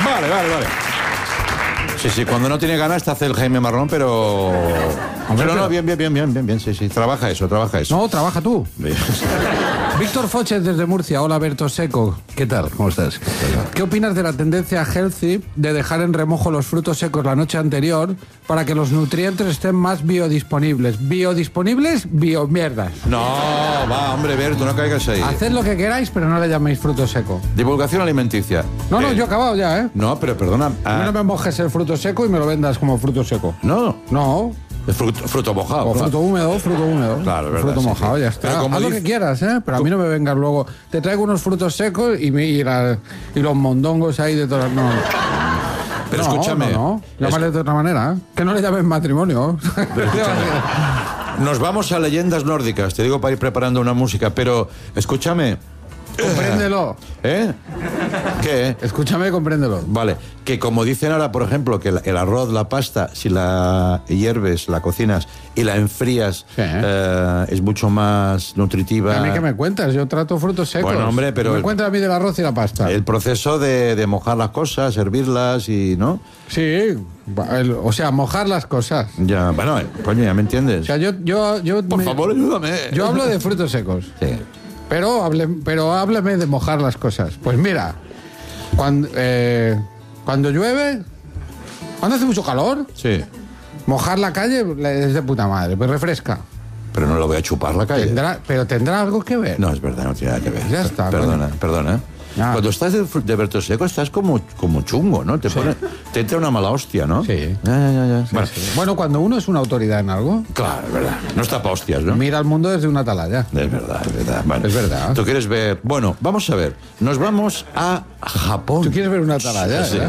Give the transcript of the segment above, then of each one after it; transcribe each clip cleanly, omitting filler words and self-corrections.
Vale. Sí, cuando no tiene ganas te hace el Jaime Marrón, pero... Pero no, bien, sí, trabaja eso. No, trabaja tú. Víctor Foches desde Murcia. Hola, Berto Seco. ¿Qué tal? ¿Cómo estás? ¿Qué opinas de la tendencia healthy de dejar en remojo los frutos secos la noche anterior para que los nutrientes estén más biodisponibles? ¿Biodisponibles? Biomierdas. No, va, hombre, Berto, no caigas ahí. Haced lo que queráis, pero no le llaméis fruto seco. Divulgación alimenticia. No, yo he acabado ya, ¿eh? No, pero perdona. A mí no me mojes el fruto seco y me lo vendas como fruto seco. No. Es fruto mojado. O fruto húmedo. Claro, es verdad. Fruto mojado, sí. ya está. Pero como haz lo que quieras, ¿eh? Pero a mí no me vengas luego. Te traigo unos frutos secos y los mondongos ahí de todas... No. Pero escúchame. No. Llámale de otra manera, ¿eh? Que no le llames matrimonio. Nos vamos a leyendas nórdicas, te digo para ir preparando una música, pero escúchame. Compréndelo. ¿Eh? ¿Qué? Escúchame, compréndelo. Vale, que como dicen ahora, por ejemplo, que el arroz, la pasta, si la hierves, la cocinas y la enfrías, sí. Es mucho más nutritiva. ¿A mí qué me cuentas? Yo trato frutos secos. Bueno, hombre, pero... Me cuentas a mí del arroz y la pasta. El proceso de mojar las cosas, hervirlas y... ¿no? Sí, o sea, mojar las cosas. Ya, bueno, coño, ya me entiendes. O sea, yo Por favor, ayúdame. Yo hablo de frutos secos. Sí. Pero hábleme de mojar las cosas. Pues mira, cuando llueve, cuando hace mucho calor, sí. Mojar la calle es de puta madre, pues refresca. Pero no lo voy a chupar la calle. Pero tendrá algo que ver. No, es verdad, no tiene nada que ver. Ya está. Perdona. Ah. Cuando estás de Berto Seco estás como chungo, ¿no? Te entra una mala hostia, ¿no? Sí. Ya. Bueno, cuando uno es una autoridad en algo... Claro, es verdad. No está pa' hostias, ¿no? Mira al mundo desde una atalaya. Es verdad. Bueno, es verdad. ¿Tú quieres ver...? Bueno, vamos a ver. Nos vamos a Japón. ¿Tú quieres ver una atalaya? Sí.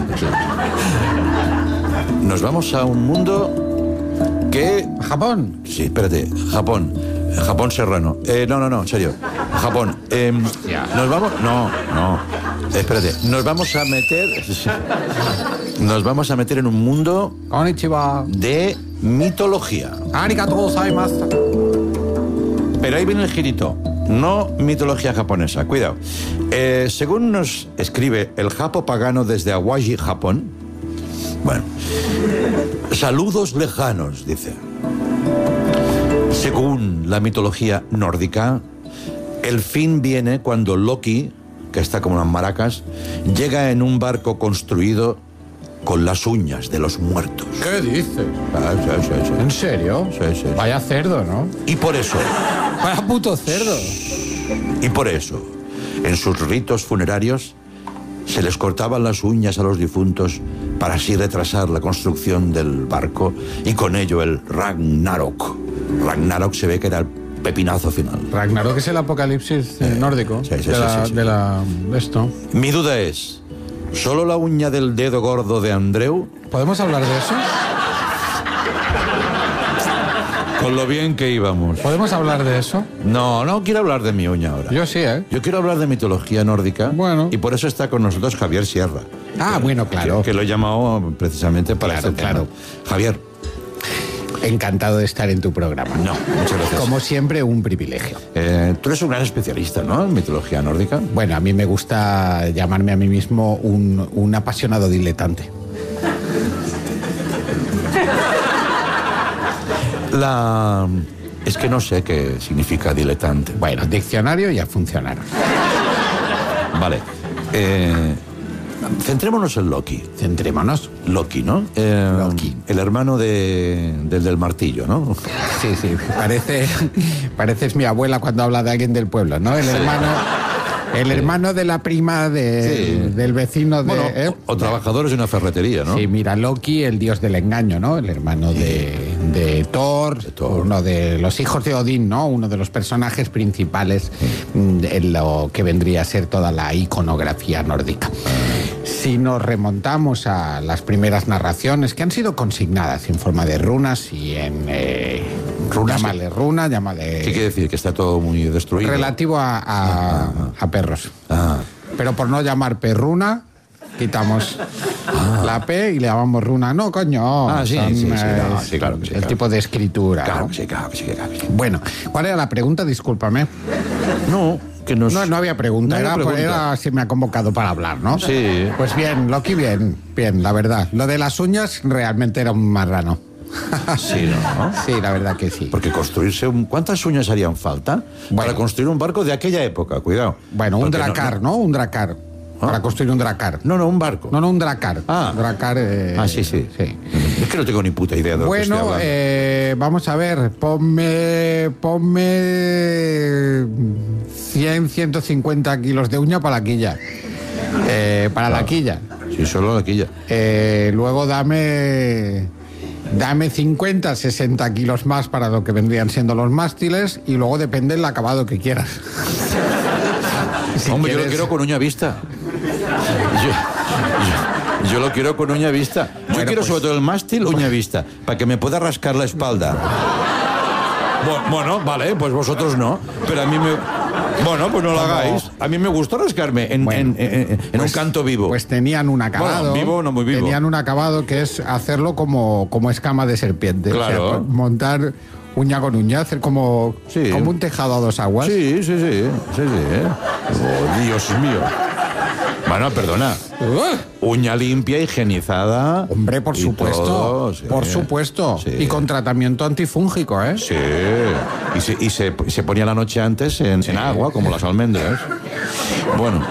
Nos vamos a un mundo que... ¿Japón? Sí, espérate. Japón serrano. No, en serio. Japón. Nos vamos... No. Espérate. Nos vamos a meter en un mundo... Konnichiwa. De mitología. Arigatou gozaimasu. Pero ahí viene el girito. No mitología japonesa. Cuidado. Según nos escribe el japo pagano desde Awaji, Japón... Bueno. Saludos lejanos, dice. Según la mitología nórdica, el fin viene cuando Loki, que está como unas maracas, llega en un barco construido con las uñas de los muertos. ¿Qué dices? Sí. ¿En serio? Sí. Vaya cerdo, ¿no? Y por eso... Vaya puto cerdo. Y por eso, en sus ritos funerarios, se les cortaban las uñas a los difuntos para así retrasar la construcción del barco y con ello el Ragnarok. Ragnarok se ve que era el pepinazo final. Ragnarok es el apocalipsis nórdico. Sí. Esto. Mi duda es, ¿solo la uña del dedo gordo de Andreu? ¿Podemos hablar de eso? Con lo bien que íbamos. ¿Podemos hablar de eso? No quiero hablar de mi uña ahora. Yo sí, ¿eh? Yo quiero hablar de mitología nórdica. Bueno. Y por eso está con nosotros Javier Sierra. Bueno, claro. Que lo he llamado precisamente para este tema. Claro. Javier. Encantado de estar en tu programa. No, muchas gracias. Como siempre, un privilegio. Tú eres un gran especialista, ¿no? En mitología nórdica. Bueno, a mí me gusta llamarme a mí mismo un apasionado diletante. Es que no sé qué significa diletante. Bueno, diccionario ya funcionará. Vale. Centrémonos en Loki. Centrémonos. Loki, ¿no? Loki. El hermano del martillo, ¿no? Sí. Pareces mi abuela cuando habla de alguien del pueblo, ¿no? El hermano de la prima del vecino de... Bueno, o trabajadores de una ferretería, ¿no? Sí, mira, Loki, el dios del engaño, ¿no? El hermano de Thor, uno de los hijos de Odín, ¿no? Uno de los personajes principales en lo que vendría a ser toda la iconografía nórdica. Si nos remontamos a las primeras narraciones que han sido consignadas en forma de runas y en llámale... ¿Qué quiere decir? Que está todo muy destruido. Relativo a perros. Pero por no llamar perruna, quitamos la P y le llamamos runa. No, coño. Sí, claro que sí. El tipo de escritura. Claro ¿no? que sí. Bueno, ¿cuál era la pregunta? Discúlpame. No, que nos... No había pregunta, era si me ha convocado para hablar, ¿no? Sí. Pues bien, Loki, bien, la verdad. Lo de las uñas realmente era un marrano. Sí, ¿no? Sí, la verdad que sí. Porque construirse ¿cuántas uñas harían falta para construir un barco de aquella época? Cuidado. Bueno, un dracar, ¿no? Un dracar. Para construir un dracar. No, un barco. No, un dracar. Ah. Dracar. Sí. Es que no tengo ni puta idea de lo que estoy hablando. Vamos a ver. Ponme 100, 150 kilos de uña para la quilla. Para la quilla. Sí, solo la quilla. Luego dame 50, 60 kilos más para lo que vendrían siendo los mástiles y luego depende del acabado que quieras. Hombre, yo lo quiero con uña vista. Yo lo quiero con uña vista. Yo quiero pues, sobre todo el mástil uña vista, para que me pueda rascar la espalda. Bueno, vale, pues vosotros no. Pero a mí me... Bueno, pues no lo hagáis. A mí me gusta rascarme en un canto vivo. Pues tenían un acabado. Bueno, vivo, no muy vivo. Tenían un acabado que es hacerlo como escama de serpiente. Claro. O sea, montar uña con uña, hacer como un tejado a dos aguas. Sí. Oh, Dios mío. Bueno, perdona. Uña limpia, higienizada. Hombre, por supuesto. Todo, sí. Por supuesto. Sí. Y con tratamiento antifúngico, ¿eh? Sí. Y se ponía la noche antes en agua, como las almendras. Bueno.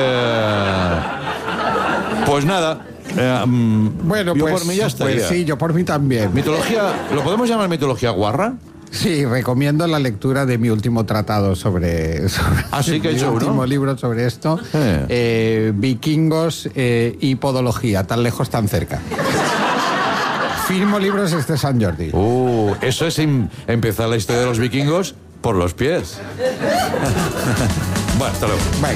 Pues nada. Bueno, yo pues, por mí ya estaría. Pues sí, yo por mí también. Mitología, ¿lo podemos llamar mitología guarra? Sí, recomiendo la lectura de mi último tratado sobre sí que he hecho mi último uno. libro sobre esto. Vikingos y podología, tan lejos, tan cerca. Firmo libros San Jordi. Eso es empezar la historia de los vikingos por los pies. Bueno, hasta luego. Bye.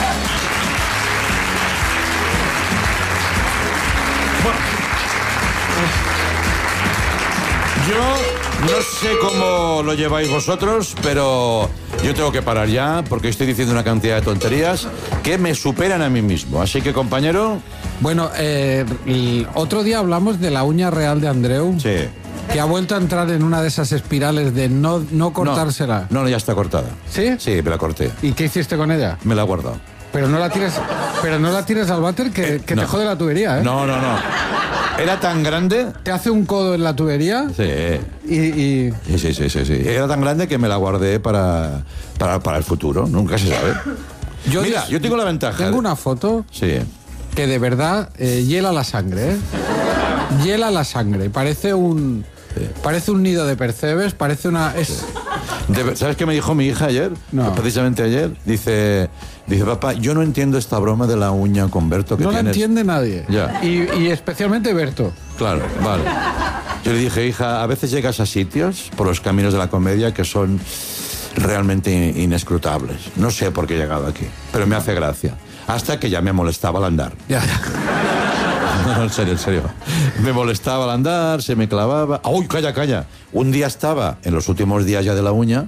Yo no sé cómo lo lleváis vosotros, pero yo tengo que parar ya porque estoy diciendo una cantidad de tonterías que me superan a mí mismo. Así que, compañero... Bueno, el otro día hablamos de la uña real de Andreu. Sí. Que ha vuelto a entrar en una de esas espirales de no cortársela. No, ya está cortada. ¿Sí? Sí, me la corté. ¿Y qué hiciste con ella? Me la he guardado. Pero no la tires al váter que te jode la tubería, ¿eh? No. Era tan grande... ¿Te hace un codo en la tubería? Sí. Sí. Era tan grande que me la guardé para el futuro. Nunca se sabe. Mira, yo tengo la ventaja. Tengo una foto que de verdad hiela la sangre, ¿eh? Hiela la sangre. Parece un nido de percebes, parece una... ¿Sabes qué me dijo mi hija ayer? No. Precisamente ayer. Dice, papá, yo no entiendo esta broma de la uña con Berto que tienes. No la entiende nadie. Ya. Y especialmente Berto. Claro, vale. Yo le dije, hija, a veces llegas a sitios por los caminos de la comedia que son realmente inescrutables. No sé por qué he llegado aquí, pero me hace gracia. Hasta que ya me molestaba al andar. Ya. No, en serio. Me molestaba al andar, se me clavaba. ¡Uy, calla! Un día estaba, en los últimos días ya de la uña,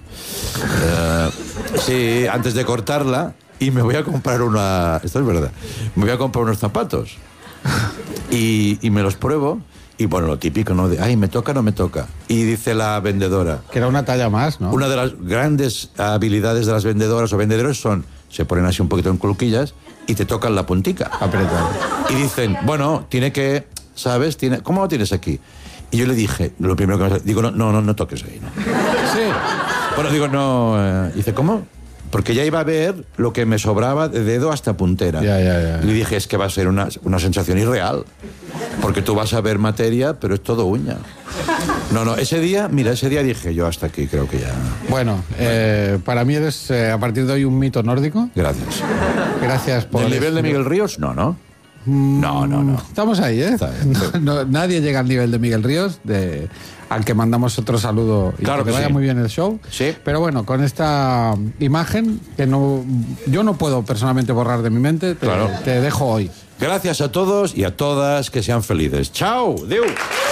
antes de cortarla, y me voy a comprar esto es verdad, me voy a comprar unos zapatos. Y me los pruebo, y bueno, lo típico, ¿no? De, ¿me toca o no me toca? Y dice la vendedora... Que era una talla más, ¿no? Una de las grandes habilidades de las vendedoras o vendedores se ponen así un poquito en culuquillas y te tocan la puntica. Apretado. Y dicen, bueno, tiene que, ¿sabes? ¿Cómo lo tienes aquí? Y yo le dije, lo primero que digo, no toques ahí, ¿no? Sí. Bueno, digo, no. Dice, ¿cómo? Porque ya iba a ver lo que me sobraba de dedo hasta puntera. Ya. Y le dije, es que va a ser una sensación irreal. Porque tú vas a ver materia, pero es todo uña. No, ese día dije yo hasta aquí, creo que ya. Bueno, para mí eres a partir de hoy un mito nórdico. Gracias. Gracias por... ¿Del nivel de Miguel Ríos? No. No. Estamos ahí, ¿eh? Nadie llega al nivel de Miguel Ríos, al que mandamos otro saludo y claro que vaya muy bien el show. Sí. Pero bueno, con esta imagen que yo no puedo personalmente borrar de mi mente, te dejo hoy. Gracias a todos y a todas, que sean felices. ¡Chao! ¡Deu!